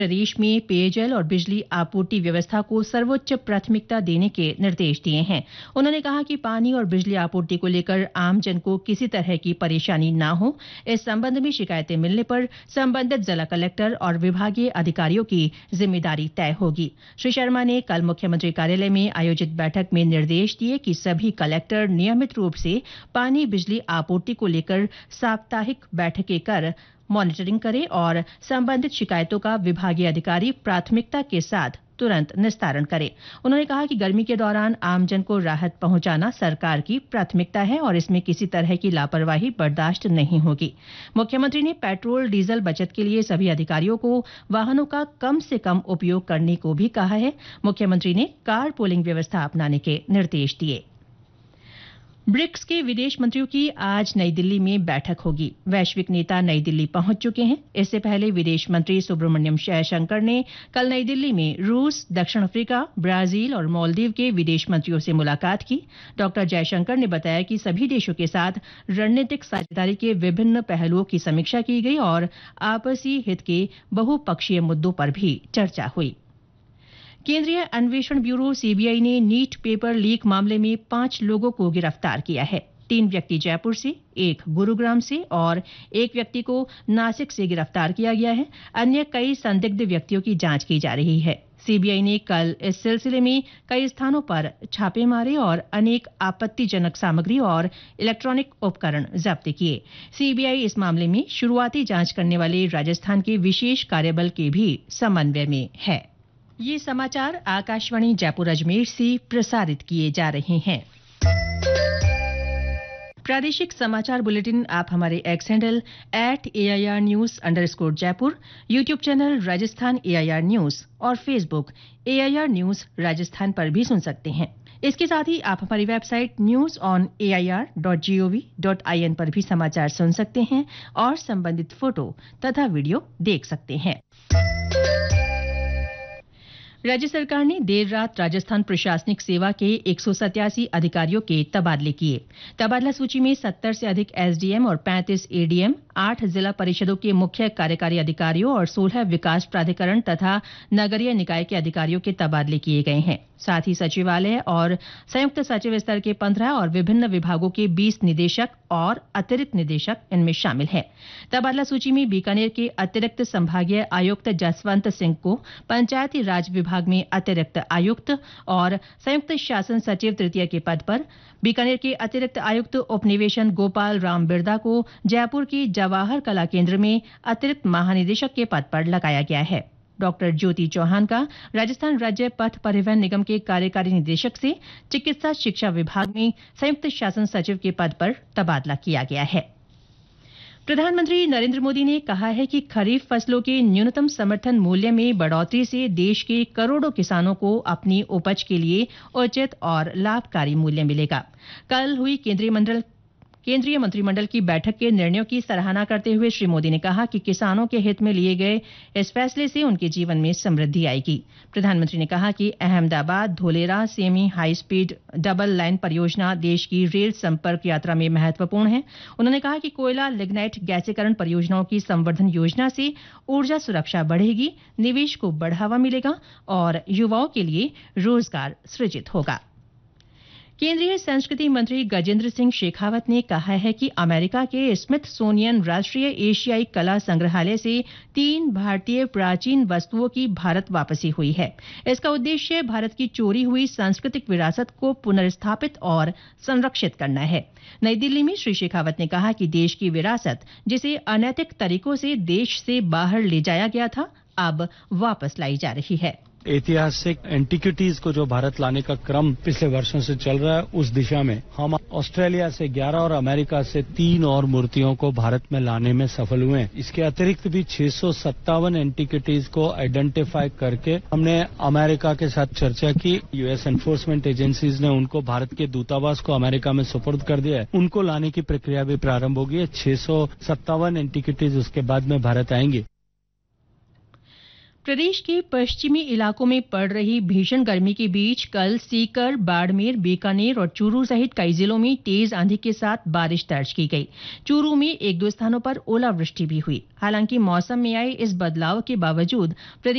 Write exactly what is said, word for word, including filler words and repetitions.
प्रदेश में पेयजल और बिजली आपूर्ति व्यवस्था को सर्वोच्च प्राथमिकता देने के निर्देश दिए हैं। उन्होंने कहा कि पानी और बिजली आपूर्ति को लेकर आमजन को किसी तरह की परेशानी न हो, इस संबंध में शिकायतें मिलने पर संबंधित जिला कलेक्टर और विभागीय अधिकारियों की जिम्मेदारी तय होगी। श्री शर्मा ने कल मुख्यमंत्री कार्यालय में आयोजित बैठक में निर्देश दिए कि सभी कलेक्टर नियमित रूप से पानी बिजली आपूर्ति को लेकर साप्ताहिक बैठकें कर मॉनिटरिंग करें और संबंधित शिकायतों का विभागीय अधिकारी प्राथमिकता के साथ तुरंत निस्तारण करें। उन्होंने कहा कि गर्मी के दौरान आमजन को राहत पहुंचाना सरकार की प्राथमिकता है और इसमें किसी तरह की लापरवाही बर्दाश्त नहीं होगी। मुख्यमंत्री ने पेट्रोल डीजल बचत के लिए सभी अधिकारियों को वाहनों का कम से कम उपयोग करने को भी कहा है। मुख्यमंत्री ने कार पूलिंग व्यवस्था अपनाने के निर्देश दिए। ब्रिक्स के विदेश मंत्रियों की आज नई दिल्ली में बैठक होगी। वैश्विक नेता नई दिल्ली पहुंच चुके हैं। इससे पहले विदेश मंत्री सुब्रमण्यम जयशंकर ने कल नई दिल्ली में रूस, दक्षिण अफ्रीका, ब्राजील और मालदीव के विदेश मंत्रियों से मुलाकात की। डॉक्टर जयशंकर ने बताया कि सभी देशों के साथ रणनीतिक साझेदारी के विभिन्न पहलुओं की समीक्षा की गई और आपसी हित के बहुपक्षीय मुद्दों पर भी चर्चा हुई। केंद्रीय अन्वेषण ब्यूरो सीबीआई ने नीट पेपर लीक मामले में पांच लोगों को गिरफ्तार किया है। तीन व्यक्ति जयपुर से, एक गुरुग्राम से और एक व्यक्ति को नासिक से गिरफ्तार किया गया है। अन्य कई संदिग्ध व्यक्तियों की जांच की जा रही है। सीबीआई ने कल इस सिलसिले में कई स्थानों पर छापे मारे और अनेक आपत्तिजनक सामग्री और इलेक्ट्रॉनिक उपकरण जब्त किए। सीबीआई इस मामले में शुरुआती जांच करने वाले राजस्थान के विशेष कार्यबल के भी समन्वय में है। ये समाचार आकाशवाणी जयपुर अजमेर से प्रसारित किए जा रहे हैं। प्रादेशिक समाचार बुलेटिन आप हमारे x handle at AIR news underscore Jaipur, YouTube channel Rajasthan AIR news और फेसबुक एआईआर न्यूज राजस्थान पर भी सुन सकते हैं। इसके साथ ही आप हमारी website news on AIR dot gov dot IN पर भी समाचार सुन सकते हैं और संबंधित फोटो तथा वीडियो देख सकते हैं। राज्य सरकार ने देर रात राजस्थान प्रशासनिक सेवा के एक सौ सत्यासी अधिकारियों के तबादले किए। तबादला सूची में सत्तर से अधिक एसडीएम और पैंतीस एडीएम, आठ जिला परिषदों के मुख्य कार्यकारी अधिकारियों और सोलह विकास प्राधिकरण तथा नगरीय निकाय के अधिकारियों के तबादले किए गए हैं। साथ ही सचिवालय और संयुक्त सचिव स्तर के पंद्रह और विभिन्न विभागों के बीस निदेशक और अतिरिक्त निदेशक इनमें शामिल हैं। तबादला सूची में बीकानेर के अतिरिक्त संभागीय आयुक्त जसवंत सिंह को पंचायती राज विभाग में अतिरिक्त आयुक्त और संयुक्त शासन सचिव तृतीय के पद पर, बीकानेर के अतिरिक्त आयुक्त उपनिवेशन गोपाल राम बिरदा को जयपुर के जवाहर कला केंद्र में अतिरिक्त महानिदेशक के पद पर लगाया गया है। डॉक्टर ज्योति चौहान का राजस्थान राज्य पथ परिवहन निगम के कार्यकारी निदेशक से चिकित्सा शिक्षा विभाग में संयुक्त शासन सचिव के पद पर तबादला किया गया है। प्रधानमंत्री नरेंद्र मोदी ने कहा है कि खरीफ फसलों के न्यूनतम समर्थन मूल्य में बढ़ोतरी से देश के करोड़ों किसानों को अपनी उपज के लिए उचित और लाभकारी मूल्य मिलेगा। कल हुई केंद्रीय मंडल केंद्रीय मंत्रिमंडल की बैठक के निर्णयों की सराहना करते हुए श्री मोदी ने कहा कि किसानों के हित में लिए गए इस फैसले से उनके जीवन में समृद्धि आएगी। प्रधानमंत्री ने कहा कि Ahmedabad Dholera semi high speed double line परियोजना देश की रेल संपर्क यात्रा में महत्वपूर्ण है। उन्होंने कहा कि कोयला लिग्नाइट गैसीकरण परियोजनाओं की संवर्धन योजना से ऊर्जा सुरक्षा बढ़ेगी, निवेश को बढ़ावा मिलेगा और युवाओं के लिए रोजगार सृजित होगा। केंद्रीय संस्कृति मंत्री गजेंद्र सिंह शेखावत ने कहा है कि अमेरिका के स्मिथसोनियन राष्ट्रीय एशियाई कला संग्रहालय से तीन भारतीय प्राचीन वस्तुओं की भारत वापसी हुई है। इसका उद्देश्य भारत की चोरी हुई सांस्कृतिक विरासत को पुनर्स्थापित और संरक्षित करना है। नई दिल्ली में श्री शेखावत ने कहा कि देश की विरासत, जिसे अनैतिक तरीकों से देश से बाहर ले जाया गया था, अब वापस लाई जा रही है। ऐतिहासिक एंटिक्विटीज को जो भारत लाने का क्रम पिछले वर्षों से चल रहा है, उस दिशा में हम ऑस्ट्रेलिया से ग्यारह और अमेरिका से तीन और मूर्तियों को भारत में लाने में सफल हुए हैं। इसके अतिरिक्त भी छह सौ सत्तावन एंटिक्विटीज को आइडेंटिफाई करके हमने अमेरिका के साथ चर्चा की। यूएस एनफोर्समेंट एजेंसीज ने उनको भारत के दूतावास को अमेरिका में सुपुर्द कर दिया है। उनको लाने की प्रक्रिया भी प्रारंभ होगी है। छह सौ सत्तावन एंटिक्विटीज उसके बाद में भारत आएंगी। प्रदेश के पश्चिमी इलाकों में पड़ रही भीषण गर्मी के बीच कल सीकर, बाड़मेर, बीकानेर और चूरू सहित कई जिलों में तेज आंधी के साथ बारिश दर्ज की गई। चूरू में एक दो स्थानों पर ओलावृष्टि भी हुई। हालांकि मौसम में आए इस बदलाव के बावजूद प्रदेश